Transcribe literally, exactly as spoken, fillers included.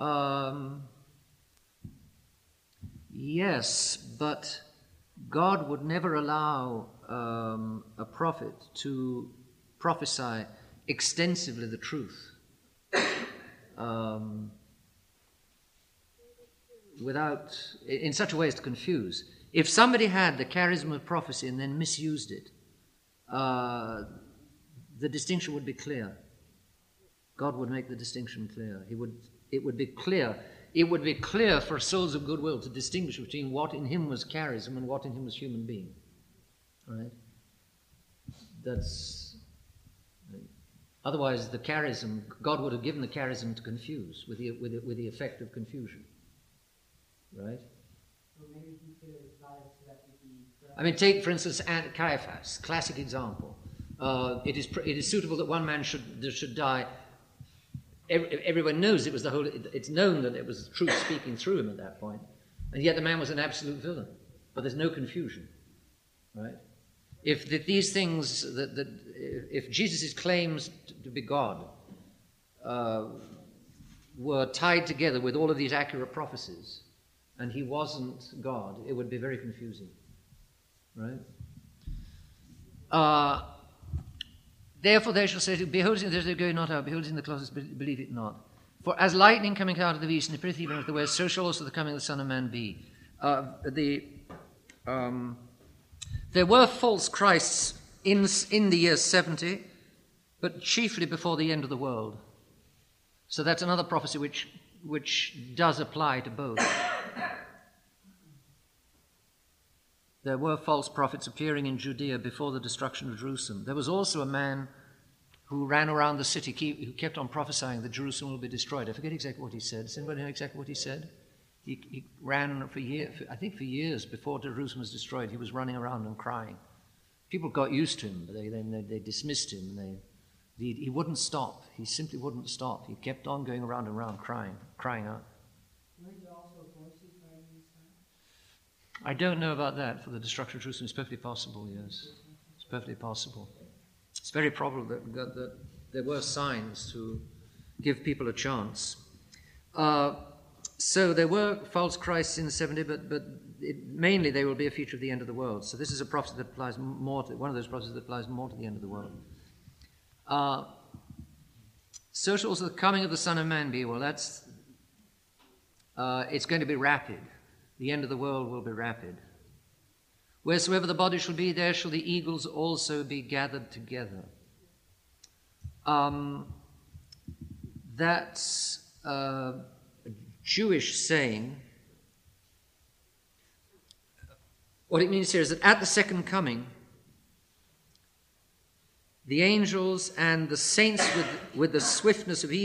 Um, yes, but God would never allow um, a prophet to prophesy extensively the truth um, without, in such a way as to confuse. If somebody had the charism of prophecy and then misused it, uh, the distinction would be clear. God would make the distinction clear. He would. It would be clear. It would be clear for souls of goodwill to distinguish between what in him was charism and what in him was human being. Right? That's. Otherwise, the charism, God would have given the charism to confuse, with the with the, with the effect of confusion. Right? So maybe he could have tried so that would be. I mean, take for instance Caiaphas, classic example. Uh, it is it is suitable that one man should should die. Everyone knows it was the whole. It's known that it was truth speaking through him at that point, and yet the man was an absolute villain. But there's no confusion, right? If the, these things that, that if Jesus' claims to be God uh, were tied together with all of these accurate prophecies, and he wasn't God, it would be very confusing, right? Uh, Therefore they shall say, behold, there's a going not out, behold, in the closets, believe it not. For as lightning coming out of the east and the prithee of the west, so shall also the coming of the Son of Man be. Uh, the, um, there were false Christs in, in the year seventy, but chiefly before the end of the world. So that's another prophecy which, which does apply to both. There were false prophets appearing in Judea before the destruction of Jerusalem. There was also a man who ran around the city, who kept on prophesying that Jerusalem will be destroyed. I forget exactly what he said. Does anybody know exactly what he said? He, he ran for years, I think for years before Jerusalem was destroyed. He was running around and crying. People got used to him, but they, they, they dismissed him. They, he, he wouldn't stop. He simply wouldn't stop. He kept on going around and around crying, crying out. I don't know about that for the destruction of Jerusalem. It's perfectly possible, yes. It's perfectly possible. It's very probable that, that, that there were signs to give people a chance. Uh, so there were false Christs in the seventy, but, but it, mainly they will be a feature of the end of the world. So this is a prophecy that applies more to, one of those prophecies that applies more to the end of the world. Uh, so shall also the coming of the Son of Man be. Well, that's, uh, it's going to be rapid. The end of the world will be rapid. Wheresoever the body shall be, there shall the eagles also be gathered together. Um, that's uh, a Jewish saying. What it means here is that at the second coming, the angels and the saints with, with the swiftness of eagles